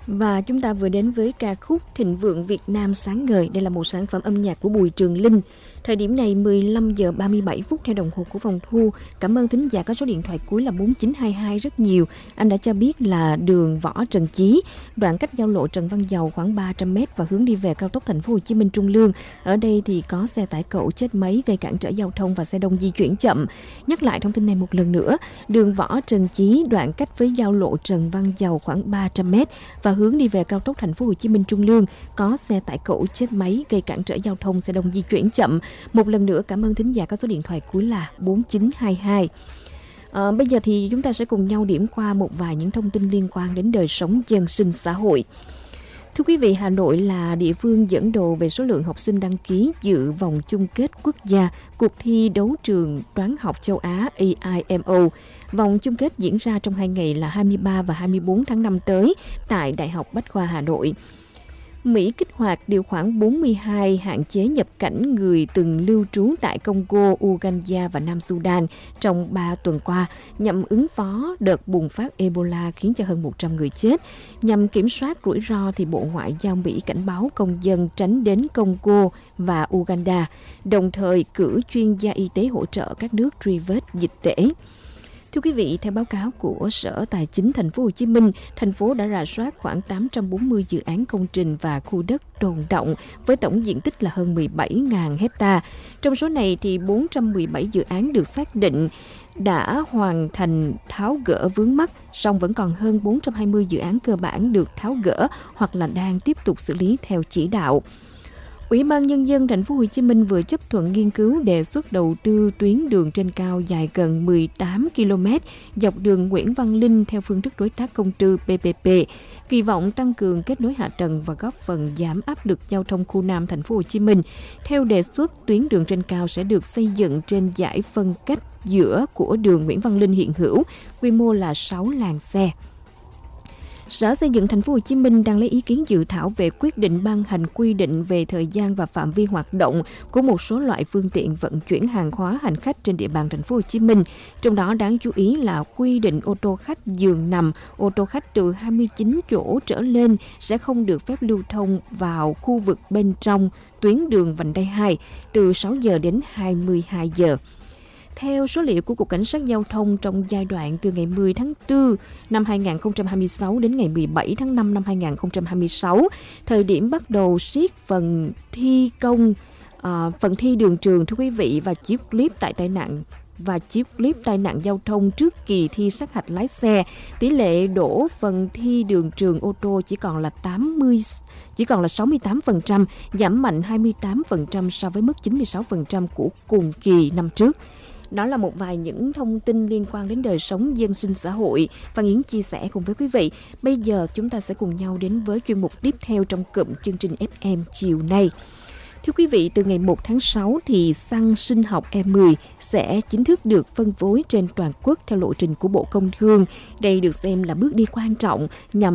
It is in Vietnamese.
Và chúng ta vừa đến với ca khúc Thịnh Vượng Việt Nam Sáng Ngời. Đây là một sản phẩm âm nhạc của Bùi Trường Linh. Thời điểm này 15 giờ 37 phút theo đồng hồ của phòng thu. Cảm ơn thính giả có số điện thoại cuối là 4922 rất nhiều. Anh đã cho biết là đường Võ Trần Chí, đoạn cách giao lộ Trần Văn Dầu khoảng 300m và hướng đi về cao tốc Thành phố Hồ Chí Minh Trung Lương. Ở đây thì có xe tải cẩu chết máy gây cản trở giao thông và xe đông di chuyển chậm. Nhắc lại thông tin này một lần nữa. Đường Võ Trần Chí, đoạn cách với giao lộ Trần Văn Dầu khoảng 300m và hướng đi về cao tốc Thành phố Hồ Chí Minh Trung Lương có xe tải cẩu chết máy gây cản trở giao thông, xe đông di chuyển chậm. Một lần nữa cảm ơn thính giả có số điện thoại cuối là 4922. Bây giờ thì chúng ta sẽ cùng nhau điểm qua một vài những thông tin liên quan đến đời sống dân sinh xã hội. Thưa quý vị, Hà Nội là địa phương dẫn đầu về số lượng học sinh đăng ký dự vòng chung kết quốc gia cuộc thi đấu trường toán học châu Á AIMO. Vòng chung kết diễn ra trong 2 ngày là 23 và 24 tháng 5 tới tại Đại học Bách khoa Hà Nội. Mỹ kích hoạt điều khoản 42 hạn chế nhập cảnh người từng lưu trú tại Congo, Uganda và Nam Sudan trong 3 tuần qua nhằm ứng phó đợt bùng phát Ebola khiến cho hơn 100 người chết. Nhằm kiểm soát rủi ro thì Bộ Ngoại giao Mỹ cảnh báo công dân tránh đến Congo và Uganda, đồng thời cử chuyên gia y tế hỗ trợ các nước truy vết dịch tễ. Thưa quý vị, theo báo cáo của Sở Tài chính Thành phố Hồ Chí Minh, thành phố đã rà soát khoảng 840 dự án công trình và khu đất tồn đọng với tổng diện tích là hơn 17.000 hecta. Trong số này thì 417 dự án được xác định đã hoàn thành tháo gỡ vướng mắc, song vẫn còn hơn 420 dự án cơ bản được tháo gỡ hoặc là đang tiếp tục xử lý theo chỉ đạo. Ủy ban Nhân dân Thành phố Hồ Chí Minh vừa chấp thuận nghiên cứu đề xuất đầu tư tuyến đường trên cao dài gần 18 km dọc đường Nguyễn Văn Linh theo phương thức đối tác công tư PPP, kỳ vọng tăng cường kết nối hạ tầng và góp phần giảm áp lực giao thông khu Nam Thành phố Hồ Chí Minh. Theo đề xuất, tuyến đường trên cao sẽ được xây dựng trên dải phân cách giữa của đường Nguyễn Văn Linh hiện hữu, quy mô là 6 làn xe. Sở Xây dựng Thành phố Hồ Chí Minh đang lấy ý kiến dự thảo về quyết định ban hành quy định về thời gian và phạm vi hoạt động của một số loại phương tiện vận chuyển hàng hóa hành khách trên địa bàn Thành phố Hồ Chí Minh. Trong đó đáng chú ý là quy định ô tô khách giường nằm, ô tô khách từ 29 chỗ trở lên sẽ không được phép lưu thông vào khu vực bên trong tuyến đường vành đai 2 từ 6 giờ đến 22 giờ. Theo số liệu của Cục Cảnh sát Giao thông trong giai đoạn từ ngày 10 tháng 4 năm 2026 đến ngày 17 tháng 5 năm 2026, thời điểm bắt đầu siết phần thi đường trường, thưa quý vị, và chiếu clip tai nạn giao thông trước kỳ thi sát hạch lái xe, tỷ lệ đỗ phần thi đường trường ô tô chỉ còn là 68%, giảm mạnh 28% so với mức 96% của cùng kỳ năm trước. Đó là một vài những thông tin liên quan đến đời sống dân sinh xã hội và Yến chia sẻ cùng với quý vị. Bây giờ chúng ta sẽ cùng nhau đến với chuyên mục tiếp theo trong cụm chương trình FM chiều nay. Thưa quý vị, từ ngày 1 tháng 6 thì xăng sinh học E10 sẽ chính thức được phân phối trên toàn quốc theo lộ trình của Bộ Công Thương. Đây được xem là bước đi quan trọng nhằm